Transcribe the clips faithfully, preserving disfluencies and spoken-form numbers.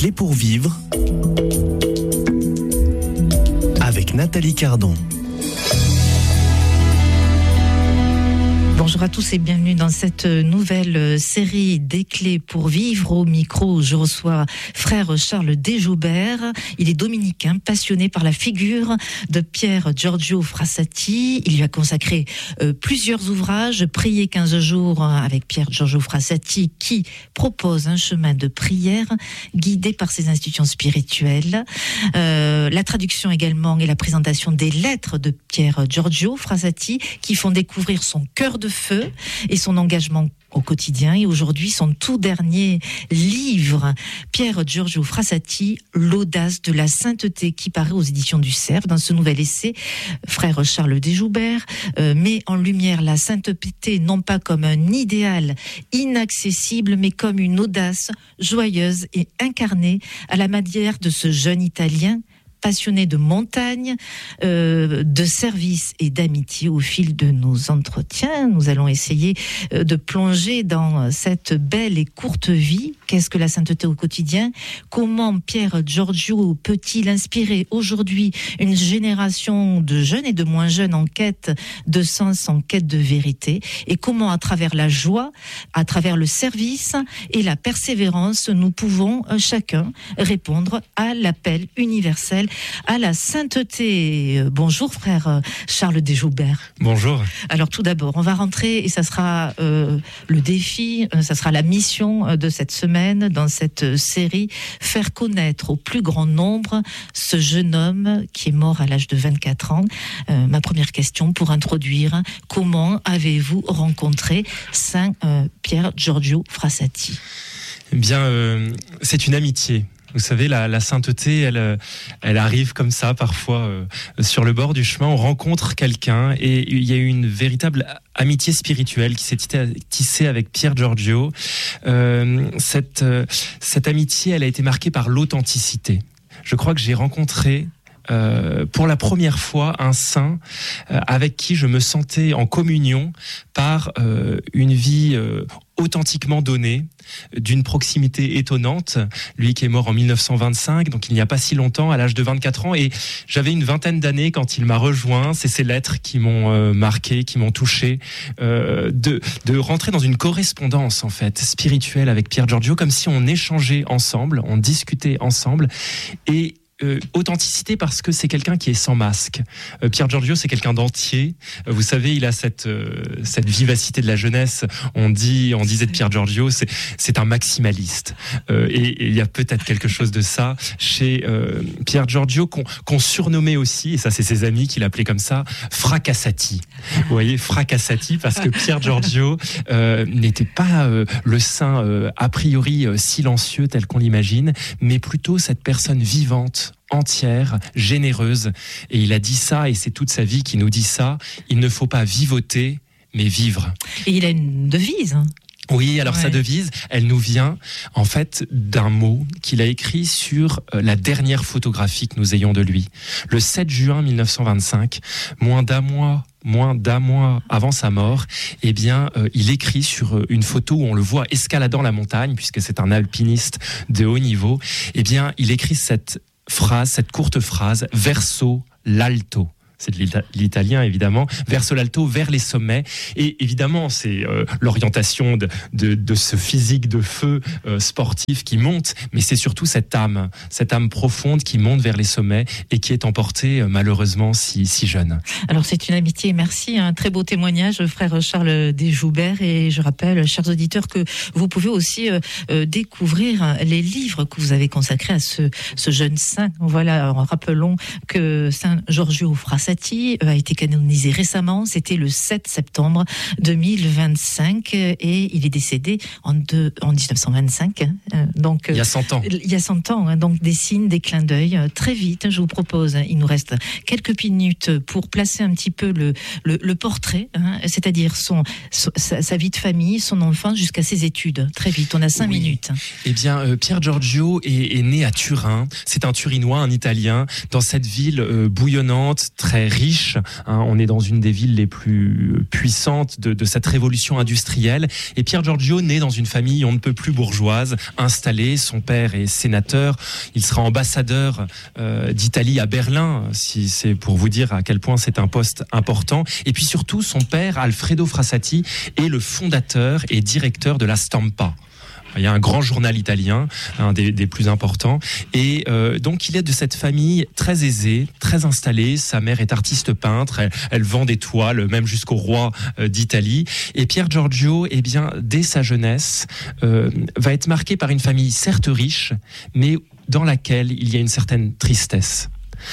clés pour vivre avec Nathalie Cardon. Bonjour à tous et bienvenue dans cette nouvelle série des clés pour vivre. Au micro, je reçois frère Charles Desjoubert. Il est dominicain, passionné par la figure de Pier Giorgio Frassati. Il lui a consacré euh, plusieurs ouvrages. Prier quinze jours avec Pier Giorgio Frassati, qui propose un chemin de prière guidé par ses institutions spirituelles. Euh, la traduction également et la présentation des lettres de Pier Giorgio Frassati, qui font découvrir son cœur de feu et son engagement au quotidien. Et aujourd'hui, son tout dernier livre, Pier Giorgio Frassati, l'audace de la sainteté, qui paraît aux éditions du Cerf. Dans ce nouvel essai, frère Charles Desjoubert euh, met en lumière la sainteté non pas comme un idéal inaccessible, mais comme une audace joyeuse et incarnée à la manière de ce jeune Italien passionné de montagne, euh, de service et d'amitié. Au fil de nos entretiens, nous allons essayer euh, de plonger dans cette belle et courte vie. Qu'est-ce que la sainteté au quotidien? Comment Pier Giorgio peut-il inspirer aujourd'hui une génération de jeunes et de moins jeunes en quête de sens, en quête de vérité? Et comment, à travers la joie, à travers le service et la persévérance, nous pouvons euh, chacun répondre à l'appel universel à la sainteté. Bonjour frère Charles Desjoubert. Bonjour. Alors tout d'abord, on va rentrer et ça sera euh, le défi, euh, ça sera la mission de cette semaine dans cette série, faire connaître au plus grand nombre ce jeune homme qui est mort à l'âge de vingt-quatre ans. Euh, ma première question pour introduire, comment avez-vous rencontré Saint euh, Pier Giorgio Frassati? Eh bien, euh, c'est une amitié. Vous savez, la, la sainteté, elle, elle arrive comme ça, parfois, euh, sur le bord du chemin. On rencontre quelqu'un et il y a eu une véritable amitié spirituelle qui s'est tissée avec Pier Giorgio. Euh, cette, euh, cette amitié, elle a été marquée par l'authenticité. Je crois que j'ai rencontré Euh, pour la première fois un saint euh, avec qui je me sentais en communion par euh, une vie euh, authentiquement donnée, d'une proximité étonnante. Lui qui est mort en mille neuf cent vingt-cinq, donc il n'y a pas si longtemps, à l'âge de vingt-quatre ans, et j'avais une vingtaine d'années quand il m'a rejoint. C'est ces lettres qui m'ont euh, marqué, qui m'ont touché, euh, de, de rentrer dans une correspondance en fait spirituelle avec Pier Giorgio, comme si on échangeait ensemble, on discutait ensemble. Et Euh, authenticité parce que c'est quelqu'un qui est sans masque. Euh, Pier Giorgio, c'est quelqu'un d'entier. Euh, vous savez, il a cette euh, cette vivacité de la jeunesse. On dit, on disait de Pier Giorgio, c'est c'est un maximaliste. Euh, et il y a peut-être quelque chose de ça chez euh, Pier Giorgio qu'on qu'on surnommait aussi, et ça c'est ses amis qui l'appelaient comme ça, Fracassati. Vous voyez, Fracassati, parce que Pier Giorgio euh, n'était pas euh, le saint euh, a priori euh, silencieux tel qu'on l'imagine, mais plutôt cette personne vivante, entière, généreuse. Et il a dit ça, et c'est toute sa vie qui nous dit ça: il ne faut pas vivoter, mais vivre. Et il a une devise. Oui, alors ouais. Sa devise, elle nous vient en fait d'un mot qu'il a écrit sur la dernière photographie que nous ayons de lui. Le sept juin mille neuf cent vingt-cinq, moins d'un mois moins d'un mois avant sa mort, eh bien, euh, il écrit sur une photo où on le voit escaladant la montagne, puisque c'est un alpiniste de haut niveau, eh bien, il écrit cette phrase, cette courte phrase, verso l'alto. C'est de l'italien évidemment, verso l'alto, vers les sommets. Et évidemment, c'est euh, l'orientation de, de, de ce physique de feu euh, sportif qui monte, mais c'est surtout cette âme, cette âme profonde qui monte vers les sommets et qui est emportée euh, malheureusement si, si jeune. Alors c'est une amitié, merci, un très beau témoignage, frère Charles Desjoubert. Et je rappelle, chers auditeurs, que vous pouvez aussi euh, euh, découvrir les livres que vous avez consacrés à ce, ce jeune saint. Voilà, rappelons que Saint Giorgio Frassati a été canonisé récemment, c'était le sept septembre deux mille vingt-cinq, et il est décédé en, deux, en dix-neuf cent vingt-cinq. Donc, il y a cent ans. Il y a cent ans, donc des signes, des clins d'œil. Très vite, je vous propose, il nous reste quelques minutes pour placer un petit peu le, le, le portrait, hein, c'est-à-dire son, son, sa, sa vie de famille, son enfance jusqu'à ses études. Très vite, on a cinq oui. minutes. Eh bien, euh, Pier Giorgio est, est né à Turin. C'est un Turinois, un Italien, dans cette ville euh, bouillonnante, très très riche. Hein, on est dans une des villes les plus puissantes de, de cette révolution industrielle. Et Pier Giorgio naît dans une famille on ne peut plus bourgeoise, installée. Son père est sénateur. Il sera ambassadeur euh, d'Italie à Berlin, si c'est pour vous dire à quel point c'est un poste important. Et puis surtout, son père, Alfredo Frassati, est le fondateur et directeur de la Stampa. Il y a un grand journal italien, un des, des plus importants. Et euh, donc, il est de cette famille très aisée, très installée. Sa mère est artiste peintre. Elle, elle vend des toiles, même jusqu'au roi euh, d'Italie. Et Pier Giorgio, eh bien, dès sa jeunesse, euh, va être marqué par une famille certes riche, mais dans laquelle il y a une certaine tristesse.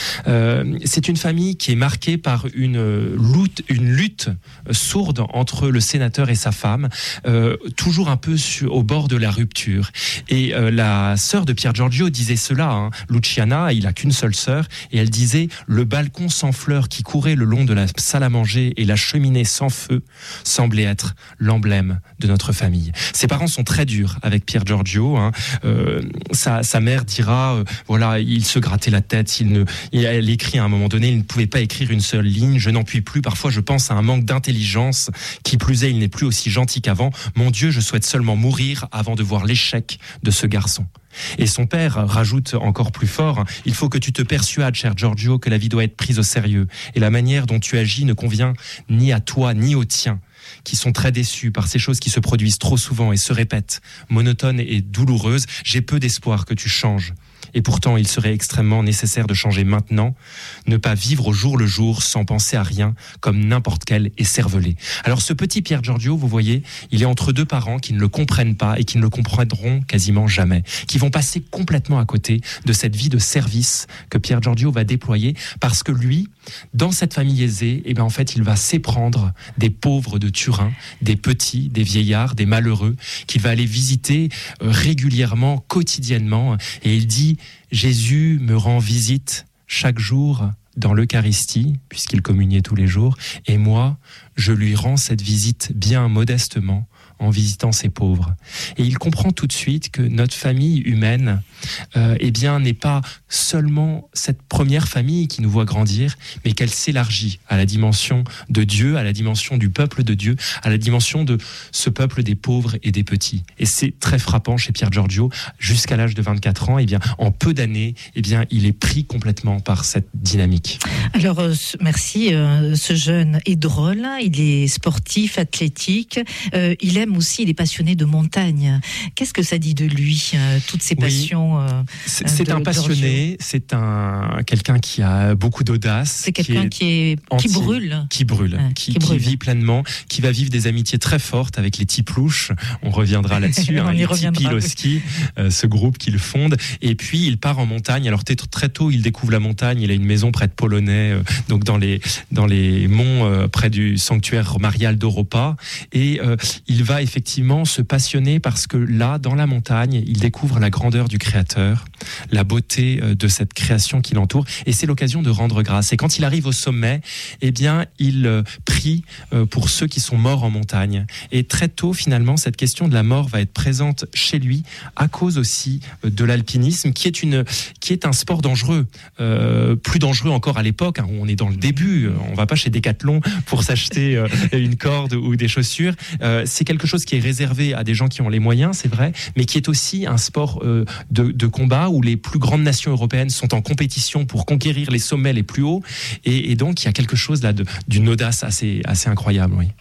Euh, c'est une famille qui est marquée par une lutte, une lutte sourde entre le sénateur et sa femme, euh, toujours un peu sur, au bord de la rupture. Et euh, la sœur de Pier Giorgio disait cela, hein, Luciana, il a qu'une seule sœur, et elle disait « Le balcon sans fleurs qui courait le long de la salle à manger et la cheminée sans feu semblait être l'emblème de notre famille. » Ses parents sont très durs avec Pier Giorgio. Hein. Euh, sa, sa mère dira euh, « Voilà, il se grattait la tête, il ne... » Et elle écrit à un moment donné, il ne pouvait pas écrire une seule ligne. Je n'en puis plus. Parfois, je pense à un manque d'intelligence. Qui plus est, il n'est plus aussi gentil qu'avant. Mon Dieu, je souhaite seulement mourir avant de voir l'échec de ce garçon. Et son père rajoute encore plus fort, il faut que tu te persuades, cher Giorgio, que la vie doit être prise au sérieux. Et la manière dont tu agis ne convient ni à toi, ni aux tiens, qui sont très déçus par ces choses qui se produisent trop souvent et se répètent, monotones et douloureuses. J'ai peu d'espoir que tu changes. Et pourtant, il serait extrêmement nécessaire de changer maintenant, ne pas vivre au jour le jour sans penser à rien, comme n'importe quel écervelé. Alors ce petit Pier Giorgio, vous voyez, il est entre deux parents qui ne le comprennent pas et qui ne le comprendront quasiment jamais, qui vont passer complètement à côté de cette vie de service que Pier Giorgio va déployer, parce que lui, dans cette famille aisée, eh ben en fait, il va s'éprendre des pauvres de Turin, des petits, des vieillards, des malheureux, qu'il va aller visiter régulièrement, quotidiennement, et il dit « Jésus me rend visite chaque jour dans l'Eucharistie, puisqu'il communiait tous les jours, et moi, je lui rends cette visite bien modestement, en visitant ces pauvres. » Et il comprend tout de suite que notre famille humaine, euh, eh bien, n'est pas seulement cette première famille qui nous voit grandir, mais qu'elle s'élargit à la dimension de Dieu, à la dimension du peuple de Dieu, à la dimension de ce peuple des pauvres et des petits. Et c'est très frappant chez Pier Giorgio. Jusqu'à l'âge de vingt-quatre ans, eh bien, en peu d'années, eh bien, il est pris complètement par cette dynamique. Alors, euh, merci. Euh, ce jeune est drôle, il est sportif, athlétique, euh, il aime aussi, il est passionné de montagne. Qu'est-ce que ça dit de lui, euh, toutes ces passions? Oui. euh, C'est, c'est un passionné, c'est un quelqu'un qui a beaucoup d'audace. C'est quelqu'un qui, est, qui, est, anti, qui brûle. Qui brûle, ouais, qui, qui, brûle. qui vit pleinement, qui va vivre des amitiés très fortes avec les Tiplouches. On reviendra là-dessus. On hein, y les reviendra. Tipiloski, euh, ce groupe qu'il fonde. Et puis, il part en montagne. Alors, très tôt, il découvre la montagne. Il a une maison près de Polonais, euh, donc dans les, dans les monts, euh, près du sanctuaire marial d'Europa. Et euh, il va effectivement se passionner parce que là, dans la montagne, il découvre la grandeur du Créateur, la beauté de cette création qui l'entoure, et c'est l'occasion de rendre grâce. Et quand il arrive au sommet, eh bien, il prie pour ceux qui sont morts en montagne. Et très tôt, finalement, cette question de la mort va être présente chez lui à cause aussi de l'alpinisme, qui est une, qui est un sport dangereux, euh, plus dangereux encore à l'époque, hein, où on est dans le début. On va pas chez Decathlon pour s'acheter euh, une corde ou des chaussures. Euh, c'est quelque chose qui est réservé à des gens qui ont les moyens, c'est vrai, mais qui est aussi un sport euh, de, de combat où les plus grandes nations européennes sont en compétition pour conquérir les sommets les plus hauts, et, et donc il y a quelque chose là de, d'une audace assez, assez incroyable. Oui.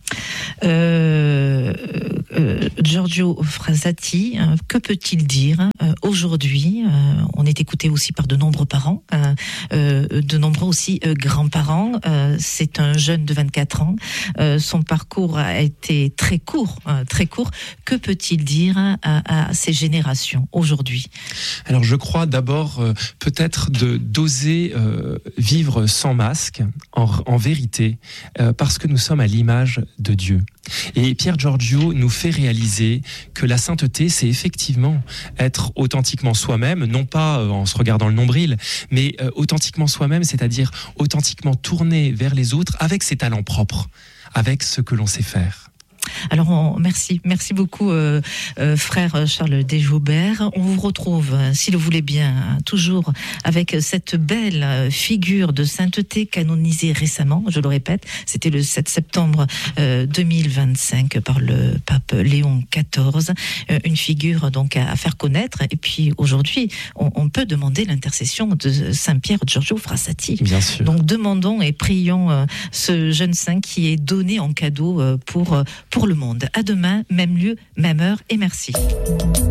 Euh, euh, Giorgio Frassati, euh, que peut-il dire euh, aujourd'hui? euh, On est écouté aussi par de nombreux parents, euh, euh, de nombreux aussi euh, grands-parents. Euh, c'est un jeune de vingt-quatre ans. Euh, son parcours a été très court, euh, très court. Que peut-il dire à, à ces générations aujourd'hui? Alors je crois d'abord euh, peut-être de d'oser euh, vivre sans masque, en, en vérité, euh, parce que nous sommes à l'image de Dieu. Et Pier Giorgio nous fait réaliser que la sainteté, c'est effectivement être authentiquement soi-même, non pas euh, en se regardant le nombril, mais euh, authentiquement soi-même, c'est-à-dire authentiquement tourné vers les autres avec ses talents propres, avec ce que l'on sait faire. Alors, on, merci, merci beaucoup, euh, euh, frère Charles Desjoubert. On vous retrouve, si le voulez bien, toujours avec cette belle figure de sainteté canonisée récemment. Je le répète, c'était le sept septembre euh, deux mille vingt-cinq par le pape Léon quatorze. Euh, une figure donc à, à faire connaître. Et puis aujourd'hui, on, on peut demander l'intercession de Saint Pierre Giorgio Frassati. Bien sûr. Donc demandons et prions euh, ce jeune saint qui est donné en cadeau euh, pour euh, pour le monde. À demain, même lieu, même heure, et merci.